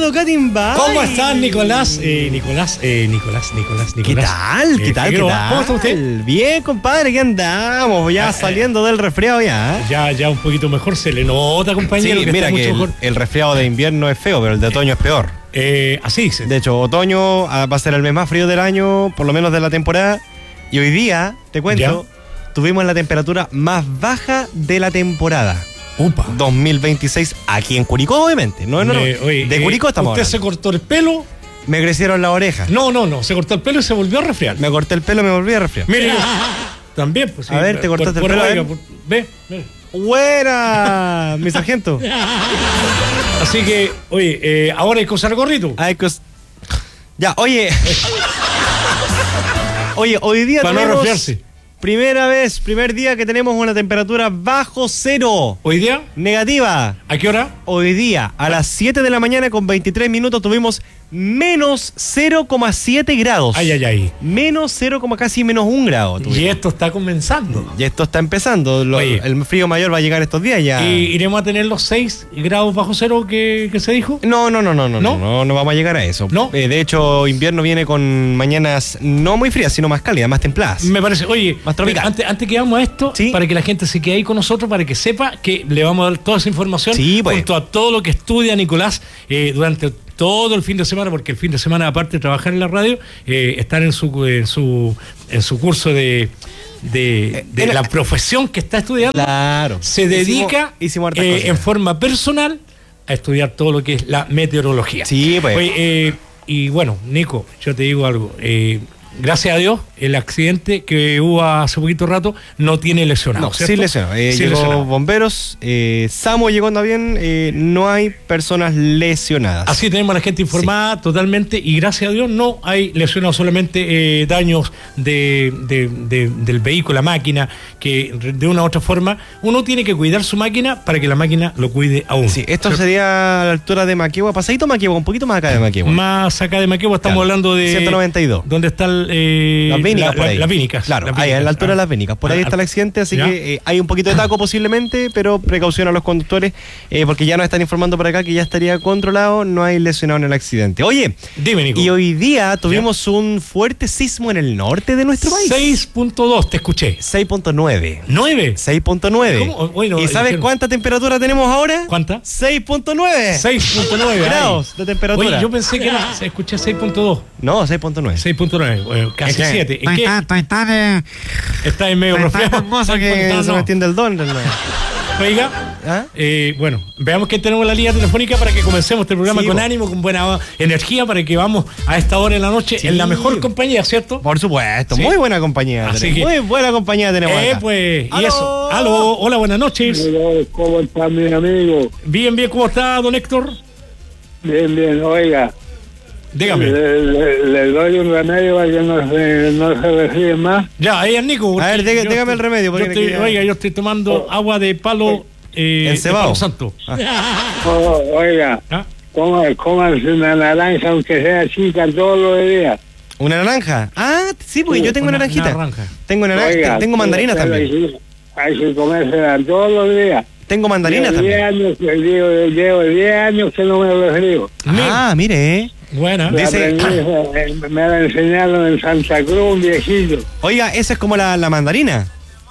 Nicolásito Catimbay. ¿Cómo estás, Nicolás? Nicolás. ¿Qué tal? ¿Qué tal? ¿Qué tal? ¿Cómo está usted? Bien, compadre, ¿qué andamos? Ya saliendo del resfriado ya. Ya un poquito mejor, se le nota, compañero. Sí, que mira está que mucho el resfriado de invierno es feo, pero el de otoño es peor. Así dice. De hecho, otoño va a ser el mes más frío del año, por lo menos de la temporada. Y hoy día, te cuento, tuvimos la temperatura más baja de la temporada. Upa. 2026, aquí en Curicó, obviamente. No, de Curicó estamos ¿Usted hablando. se cortó el pelo? Me crecieron las orejas. No, se cortó el pelo y se volvió a resfriar. Me corté el pelo y me volví a resfriar. Mire, también, pues sí. A ver, te cortaste el pelo. Oiga, ve. ¡Buena! Mi sargento. Así que, oye, ahora hay que usar gorrito. Ya, oye. Oye, hoy día para no tenemos resfriarse. primer día que tenemos una temperatura bajo cero. ¿Hoy día? Negativa. ¿A qué hora? Hoy día, a las 7 de la mañana con 23 minutos, tuvimos menos 0,7 grados. Ay. Menos 0, casi menos 1 grado. Y esto está comenzando. Y esto está empezando. El frío mayor va a llegar estos días ya. ¿Y iremos a tener los 6 grados bajo cero que se dijo? No vamos a llegar a eso. ¿No? De hecho, invierno viene con mañanas no muy frías, sino más cálidas, más templadas. Me parece. Oye, más tropical. Antes que vamos a esto, ¿sí? Para que la gente se quede ahí con nosotros, para que sepa que le vamos a dar toda esa información junto a todo lo que estudia Nicolás durante todo el fin de semana, porque el fin de semana, aparte de trabajar en la radio, estar en su curso de la profesión que está estudiando, claro. Se dedica en forma personal a estudiar todo lo que es la meteorología. Sí, pues. Oye, y bueno, Nico, yo te digo algo. Gracias a Dios, el accidente que hubo hace poquito rato no tiene lesionados. No, sí lesionado. Llegó bomberos, Samo llegó también, no hay personas lesionadas. Así tenemos a la gente informada totalmente y gracias a Dios no hay lesionados, solamente daños del vehículo, la máquina, que de una u otra forma uno tiene que cuidar su máquina para que la máquina lo cuide a uno. Sí, esto sería a la altura de Maquegua, pasadito Maquegua, un poquito más acá de Maquegua. Más acá de Maquegua, estamos hablando de 192. ¿Dónde está las Vínicas, las Vínicas. Claro, ahí a la altura de las Vínicas. Por ahí está el accidente, así que hay un poquito de taco posiblemente, pero precaución a los conductores, porque ya nos están informando por acá que ya estaría controlado, no hay lesionado en el accidente. Oye, dime, Nico. Y hoy día tuvimos un fuerte sismo en el norte de nuestro país. 6.2, te escuché. 6.9. ¿9? 6.9. Bueno, ¿y sabes cuánta temperatura tenemos ahora? ¿Cuánta? 6.9. 6.9 grados de temperatura. Oye, yo pensé que escuché 6.2. No, 6.9. 6.9, bueno, casi 7. ¿En qué? Está en medio resfriado. Hermoso que se me entiende el don. Oiga, bueno, veamos que tenemos la línea telefónica para que comencemos este programa con ánimo, con buena energía, para que vamos a esta hora de la noche en la mejor compañía, ¿cierto? Por supuesto, muy buena compañía. Muy buena compañía tenemos acá. Pues, ¿Aló? y eso. Aló, hola, buenas noches. ¿Cómo está mi amigo? Bien, ¿cómo está, don Héctor? Bien, oiga. Dígame. Le doy un remedio para que no se resfríe más. Ya, ahí es Nico. A ver, dígame el remedio. Yo estoy tomando agua de palo encebado. Santo. Oiga, cómanse una naranja, aunque sea chica, todos los días. ¿Una naranja? Ah, sí, porque yo tengo naranjita. Tengo naranja, oiga, tengo mandarinas también. Hay que comérsela todos los días. Tengo mandarinas también. Llevo 10 años que no me resfrío. Ah, mire. Buena. Me la enseñaron en Santa Cruz, un viejito. Oiga, esa es como la mandarina.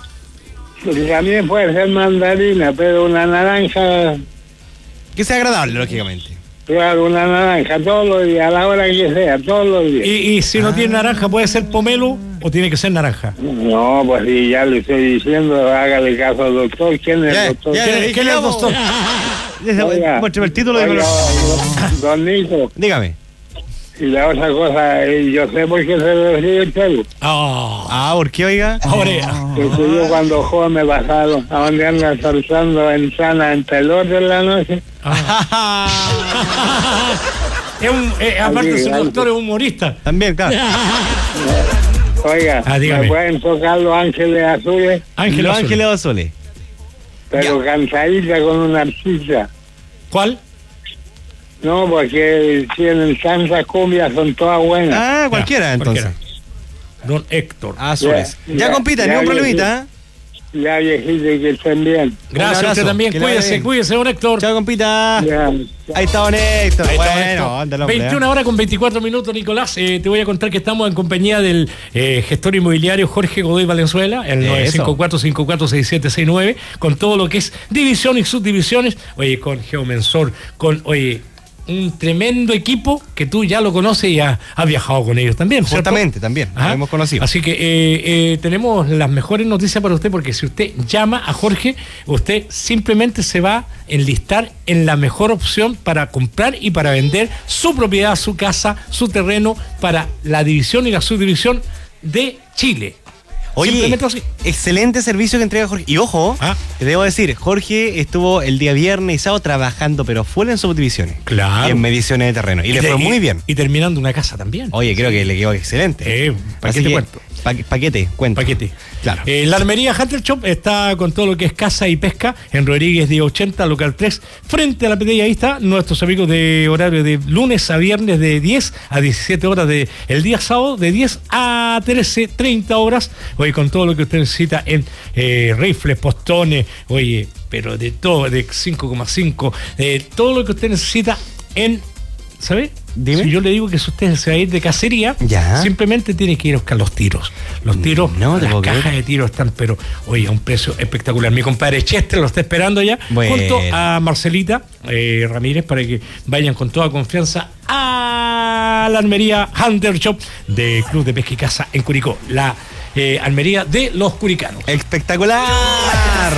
También puede ser mandarina, pero una naranja... Que sea agradable, lógicamente. Claro, una naranja todos los días, a la hora que sea, todos los días. ¿Y si no tiene naranja, puede ser pomelo o tiene que ser naranja? No, pues sí, ya le estoy diciendo, hágale caso al doctor. ¿Quién es el doctor? ¿Quién es el doctor? Muéstrame el título. Don Nico. Dígame. Y la otra cosa, yo sé por qué se le ríe el pelo. ¿Por qué, oiga? Porque yo cuando joven me pasaron a donde andan saltando en sana en pelor de la noche. Aparte su doctor es humorista. También, claro. Oiga, ¿me pueden tocar los ángeles azules? Los ángeles azules. Pero cansadita con una artista. ¿Cuál? No, porque tienen tantas cumbias, son todas buenas. Ah, cualquiera, entonces. Don Héctor. Azules. Ya compita, ni un problemita. Ya, viejito, y que estén bien. Gracias a usted también. Cuídese, don Héctor. Chao, compita. Ya. Ahí está don Héctor. Bueno, ándale, 21 horas con 24 minutos, Nicolás. Te voy a contar que estamos en compañía del gestor inmobiliario Jorge Godoy Valenzuela, el 954-546769, con todo lo que es división y subdivisiones. Oye, con Geomensor, con, un tremendo equipo que tú ya lo conoces y has viajado con ellos también, ¿cierto? Justamente, también, lo hemos conocido. Así que tenemos las mejores noticias para usted, porque si usted llama a Jorge, usted simplemente se va a enlistar en la mejor opción para comprar y para vender su propiedad, su casa, su terreno, para la división y la subdivisión de Chile. Oye, excelente servicio que entrega Jorge. Y ojo, te debo decir, Jorge estuvo el día viernes y sábado trabajando, pero full en subdivisiones. Claro. Y en mediciones de terreno. Y le fue muy bien. Y terminando una casa también. Oye, creo que le quedó excelente. ¿Para qué te cuento? Paquete. Claro. La Armería Hunter Shop está con todo lo que es caza y pesca en Rodríguez 1080, local 3, frente a la PDI. Ahí está nuestros amigos de horario de lunes a viernes de 10 a 17 horas, el día sábado de 10 a 13:30 horas. Oye, con todo lo que usted necesita en rifles, postones, pero de todo, de 5,5, todo lo que usted necesita en, ¿sabe? Dime. Si yo le digo que si usted se va a ir de cacería, simplemente tiene que ir a buscar los tiros. Los tiros, las cajas de tiros están, pero a un precio espectacular. Mi compadre Chester lo está esperando ya, junto a Marcelita Ramírez, para que vayan con toda confianza a la Armería Hunter Shop de Club de Pesca y Caza en Curicó, la Armería de los Curicanos. Espectacular.